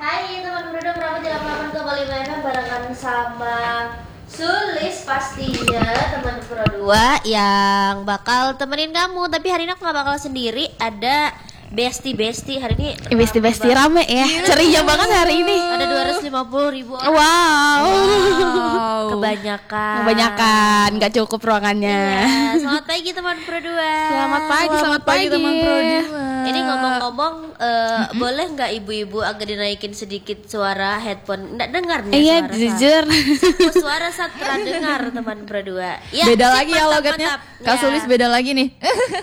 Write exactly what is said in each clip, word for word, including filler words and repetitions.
Hai teman berdua, kenapa jalan delapan kembali mainan barengan sama Sulis pastinya teman Pro dua yang bakal temenin kamu. Tapi hari ini aku gak bakal sendiri, ada Besti-Besti hari ini. Besti-Besti rame ya, ceria banget hari ini. Ada dua ratus lima puluh ribu orang. Wow, wow. Kebanyakan Kebanyakan, gak cukup ruangannya. Iya. Selamat pagi teman Pro dua. Selamat pagi, selamat, selamat pagi, pagi teman Pro dua. Ini ngomong-ngomong, uh, mm-hmm. boleh nggak ibu-ibu agak dinaikin sedikit suara headphone? Nggak dengar nih iya, suara jujur. saat. Suara saat terdengar teman Pro dua. Ya, beda lagi ya logatnya. Kak Sulis beda lagi nih.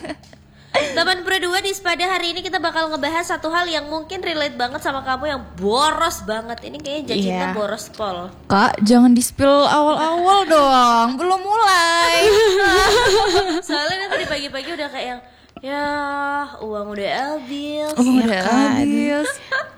Teman Pro dua, di Spada hari ini kita bakal ngebahas satu hal yang mungkin relate banget sama kamu yang boros banget. Ini kayaknya janjinya yeah. boros pol. Kak, jangan di-spill awal-awal dong. Belum mulai. Soalnya nanti pagi-pagi udah kayak yang ya uang udah habis. Oh, ya udah kan? habis.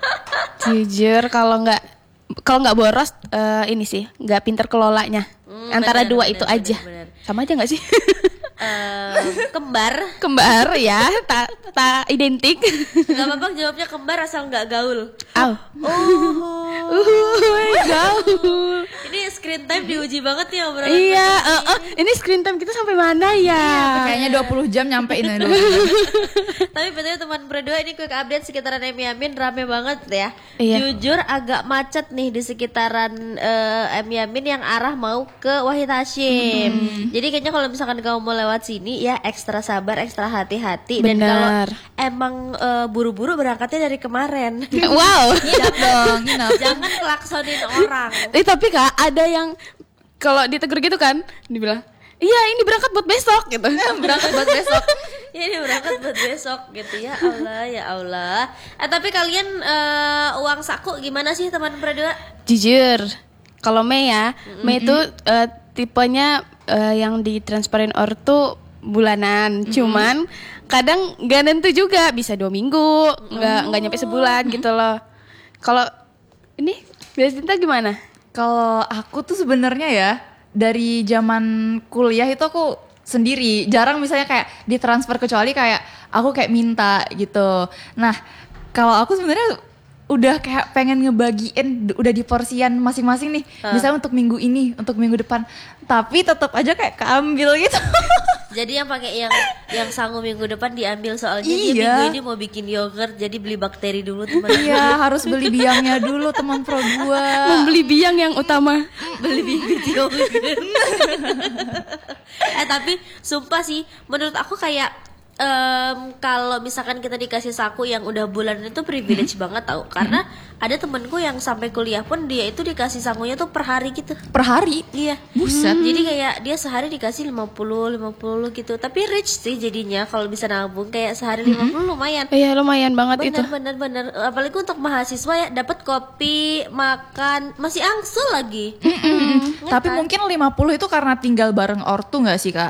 Jujur kalau nggak kalau nggak boros uh, ini sih nggak pinter kelolanya. Hmm, Antara bener, dua bener, itu bener, aja. Bener. Sama aja nggak sih? Um, kembar kembar ya tak tak identik. Gak apa-apa jawabnya kembar asal nggak gaul. Oh, uh, uh, gaul. Ini screen time diuji banget nih obrolan. Iya, uh, uh, ini screen time kita sampai mana ya? Iya, kayaknya dua puluh jam nyampe ini. Tapi betulnya teman berdua, ini quick update sekitaran Emi Amin rame banget ya. Iya. Jujur agak macet nih di sekitaran uh, Emi Amin yang arah mau ke Wahid Hasyim. Hmm. Jadi kayaknya kalau misalkan kamu mau lewat sini ya ekstra sabar, ekstra hati-hati. Dan kalau emang uh, buru-buru berangkatnya dari kemarin. Wow. Nginep dong, nginep. Jangan kelaksonin orang. Eh, tapi Kak, ada yang kalau ditegur gitu kan, dibilang, "Iya, ini berangkat buat besok." gitu. Berangkat buat besok. Ya, ini berangkat buat besok gitu ya. Allah, ya Allah. Eh, tapi kalian uh, uang saku gimana sih teman berdua? Jujur, kalau Mei ya, mm-hmm. Mei itu uh, tipenya uh, yang ditransferin ortu bulanan, mm-hmm. cuman kadang nggak nentu juga, bisa dua minggu, nggak oh. nggak nyampe sebulan gitu loh. Kalau ini Cinta gimana? Kalau aku tuh sebenarnya ya dari zaman kuliah itu aku sendiri, jarang misalnya kayak ditransfer kecuali kayak aku kayak minta gitu. Nah, kalau aku sebenarnya udah kayak pengen ngebagiin, udah di porsian masing-masing nih. Uh. Misalnya untuk minggu ini, untuk minggu depan. Tapi tetap aja kayak keambil gitu. Jadi yang pakai yang yang sanggup minggu depan diambil, soalnya iya. dia minggu ini mau bikin yogurt, jadi beli bakteri dulu teman. Iya, harus beli biangnya dulu teman Pro dua. Membeli biang yang utama. Beli bibit yogurt. Eh tapi sumpah sih, menurut aku kayak Um, kalau misalkan kita dikasih saku yang udah bulan itu privilege hmm. banget tau. Karena hmm. ada temenku yang sampai kuliah pun dia itu dikasih sakunya tuh per hari gitu. Per hari? Iya. Buset. Hmm. Jadi kayak dia sehari dikasih lima puluh lima puluh gitu. Tapi rich sih jadinya kalau bisa nabung, kayak sehari hmm. lima puluh lumayan. Iya, lumayan banget bener, itu. Bener bener bener. Apalagi untuk mahasiswa ya, dapat kopi, makan, masih angsul lagi. Hmm. Tapi kan? Mungkin lima puluh itu karena tinggal bareng ortu enggak sih, Kak?